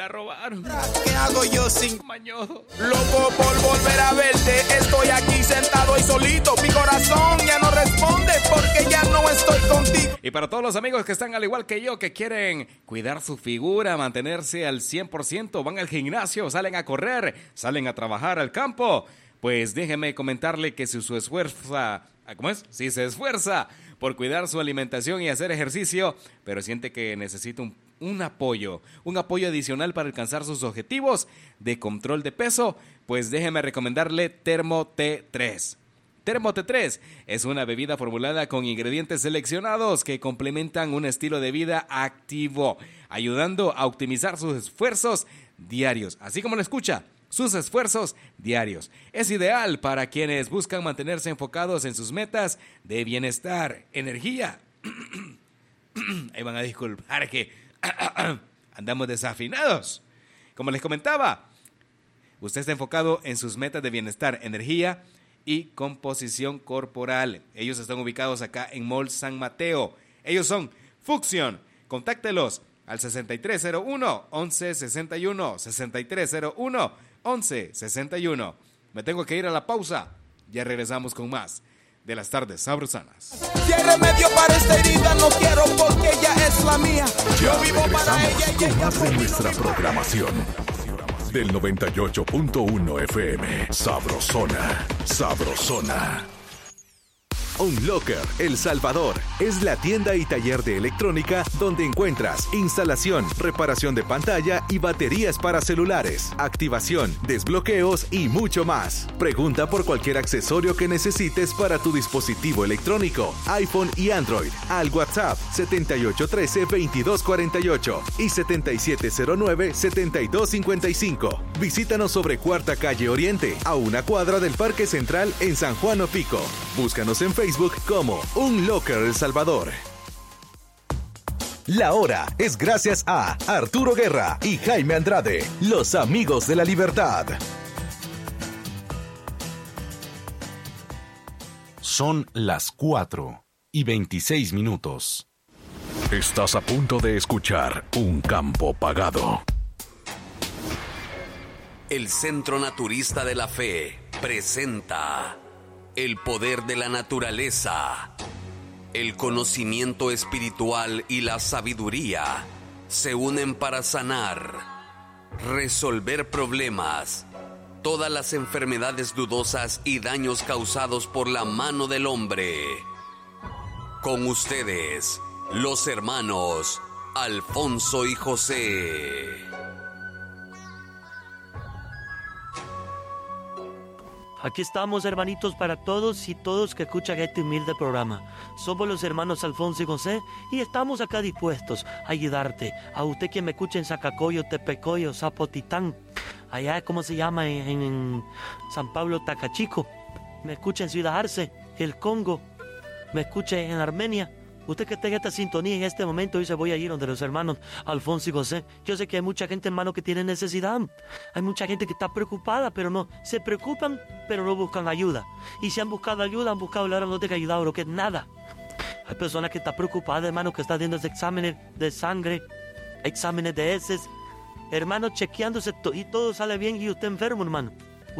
a robar. ¿Qué hago yo sin mañoso? Loco por volver a verte, estoy aquí sentado y solito. Mi corazón ya no responde porque ya no estoy contigo. Y para todos los amigos que están al igual que yo, que quieren cuidar su figura, mantenerse al 100%, van al gimnasio, salen a correr, salen a trabajar al campo, pues déjeme comentarle que si se esfuerza por cuidar su alimentación y hacer ejercicio, pero siente que necesita un apoyo adicional para alcanzar sus objetivos de control de peso, pues déjeme recomendarle Termo T3. Termo T3 es una bebida formulada con ingredientes seleccionados que complementan un estilo de vida activo, ayudando a optimizar sus esfuerzos diarios, así como lo escucha, sus esfuerzos diarios. Es ideal para quienes buscan mantenerse enfocados en sus metas de bienestar, energía. Ahí van a disculpar que andamos desafinados. Como les comentaba, usted está enfocado en sus metas de bienestar, energía y composición corporal. Ellos están ubicados acá en Mall San Mateo. Ellos son Fucsion. Contáctelos al 6301-1161, 6301-1161. Me tengo que ir a la pausa. Ya regresamos con más de las tardes sabrosanas. Si hay remedio para esta herida, no quiero porque ella es la mía. Yo vivo para ella y ella por mí. Nuestra programación del 98.1 FM. Sabrosona, sabrosona. Unlocker El Salvador es la tienda y taller de electrónica donde encuentras instalación, reparación de pantalla y baterías para celulares, activación, desbloqueos y mucho más. Pregunta por cualquier accesorio que necesites para tu dispositivo electrónico, iPhone y Android, al WhatsApp 7813-2248 y 7709-7255. Visítanos sobre Cuarta Calle Oriente, a una cuadra del Parque Central en San Juan Opico. Búscanos en Facebook como Unlocker El Salvador. La hora es gracias a Arturo Guerra y Jaime Andrade, los amigos de la libertad. Son las 4:26. Estás a punto de escuchar Un Campo Pagado. El Centro Naturista de la Fe presenta el poder de la naturaleza. El conocimiento espiritual y la sabiduría se unen para sanar, resolver problemas, todas las enfermedades dudosas y daños causados por la mano del hombre. Con ustedes, los hermanos Alfonso y José. Aquí estamos, hermanitos, para todos y todos que escuchan este humilde programa. Somos los hermanos Alfonso y José y estamos acá dispuestos a ayudarte. A usted que me escucha en Zacacoyo, Tepecoyo, Zapotitán, allá, ¿cómo se llama? En San Pablo, Tacachico. Me escucha en Ciudad Arce, el Congo. Me escucha en Armenia. Usted que tenga esta sintonía en este momento, dice, voy a ir donde los hermanos Alfonso y José. Yo sé que hay mucha gente, hermano, que tiene necesidad. Hay mucha gente que está preocupada, pero no. Se preocupan, pero no buscan ayuda. Y si han buscado ayuda, han buscado la hora no te ha ayudado, lo que es nada. Hay personas que están preocupadas, hermano, que están haciendo exámenes de sangre, exámenes de heces. Hermano, chequeándose y todo sale bien y usted enfermo, hermano.